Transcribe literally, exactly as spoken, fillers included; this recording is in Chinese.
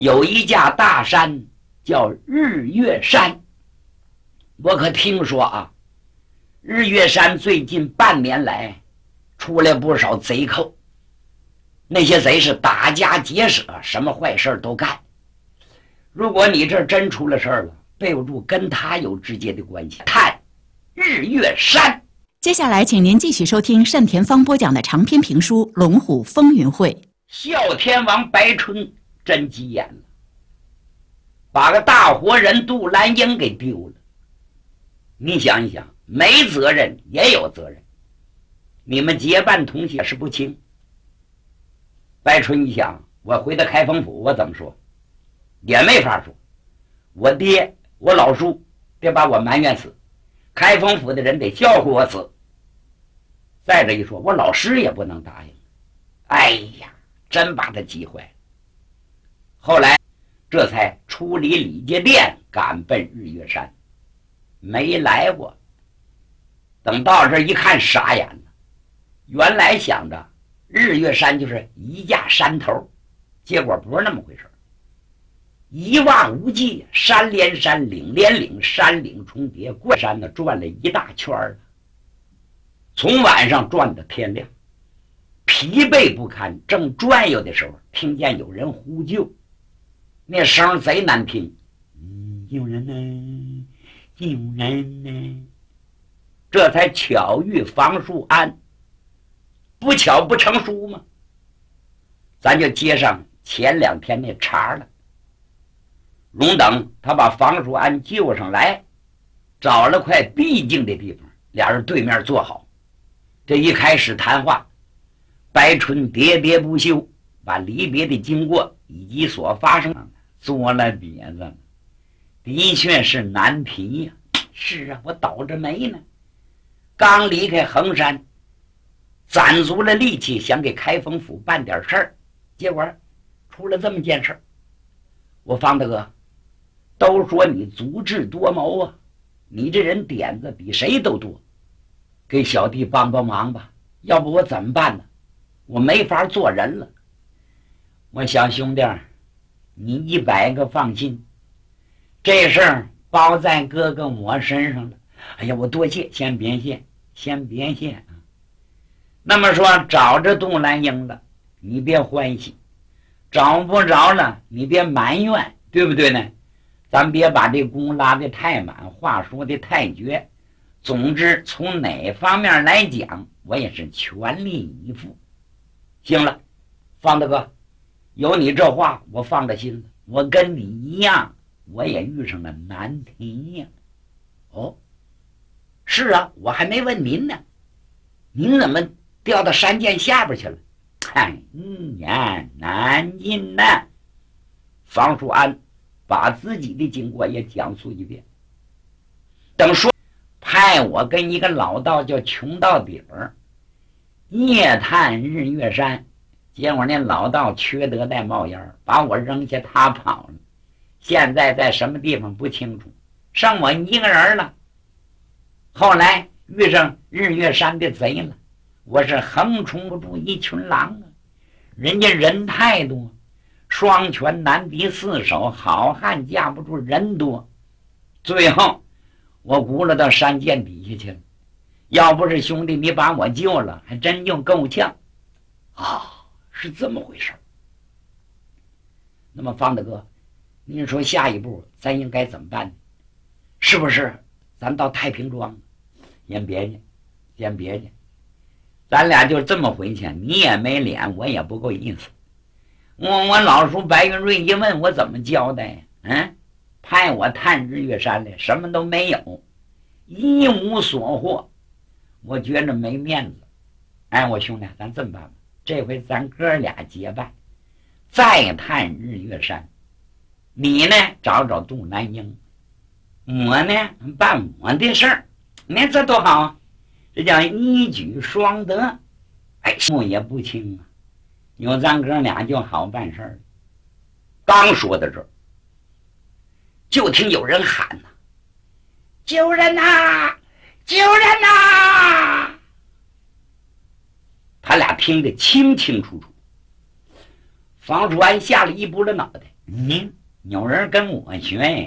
有一架大山叫日月山，我可听说啊，日月山最近半年来出来不少贼寇，那些贼是打家劫舍，什么坏事都干。如果你这真出了事儿了，备不住跟他有直接的关系。探日月山。 接下来请您继续收听单田芳播讲的长篇评书《龙虎风云会》。 哮天王白春真急眼了，把个大活人杜兰英给丢了。你想一想，没责任也有责任，你们结伴同行是不轻。白春一想，我回到开封府我怎么说也没法说，我爹我老叔得把我埋怨死，开封府的人得笑话我死。再者一说，我老师也不能答应。哎呀，真把他急坏了。后来这才出离李家店，赶奔日月山。没来过，等到这一看傻眼了。原来想着日月山就是一架山头，结果不是那么回事，一望无际，山连山，岭连岭，山岭重叠，过山呢转了一大圈儿，从晚上转到天亮，疲惫不堪。正转悠的时候，听见有人呼救，那声贼难听，嗯，有人呢，有人呢。这才巧遇房叔安，不巧不成书吗？咱就接上前两天那茬了。荣等他把房叔安救上来，找了块僻静的地方，俩人对面坐好。这一开始谈话，白春喋喋不休，把离别的经过以及所发生做了别子，的确是难题呀、啊。是啊，我倒着霉呢。刚离开衡山，攒足了力气想给开封府办点事儿，结果出了这么件事儿。我方大哥，都说你足智多谋啊，你这人点子比谁都多，给小弟帮帮忙吧，要不我怎么办呢？我没法做人了。我想兄弟，你一百个放心，这事儿包在哥哥我身上了。哎呀，我多谢，先别谢，先别谢啊。那么说找着杜兰英了，你别欢喜；找不着了，你别埋怨，对不对呢？咱别把这弓拉得太满，话说得太绝。总之，从哪方面来讲，我也是全力以赴。行了，方大哥，有你这话，我放着心了。我跟你一样，我也遇上了难题呀。哦，是啊，我还没问您呢，您怎么掉到山涧下边去了？哎呀，难尽呐！房叔安把自己的经过也讲述一遍。等说派我跟一个老道叫穷到底儿，夜探日月山，结果那老道缺德带冒烟，把我扔下他跑了。现在在什么地方不清楚，剩我一个人了。后来遇上日月山的贼了，我是横冲不住一群狼啊！人家人太多，双拳难敌四手，好汉架不住人多。最后我轱辘到山涧底下去了，要不是兄弟你把我救了，还真就够呛啊！是这么回事。那么方大哥，您说下一步咱应该怎么办呢？是不是咱到太平庄？先别去，先别去，咱俩就这么回去，你也没脸，我也不够意思。我我老叔白云瑞一问我怎么交代呀？嗯，派我探日月山来，什么都没有，一无所获，我觉着没面子。哎，我兄弟，咱这么办吧，这回咱哥俩结拜，再探日月山。你呢，找找杜兰英，我呢，办我的事儿。你看这多好啊，这叫一举双得。哎，目也不轻啊，有咱哥俩就好办事儿。刚说到这儿，就听有人喊呐、啊：“救人呐、啊！救人呐、啊！”他俩听得清清楚楚。房叔安吓了一拨了脑袋， 嗯，有人跟我学呀。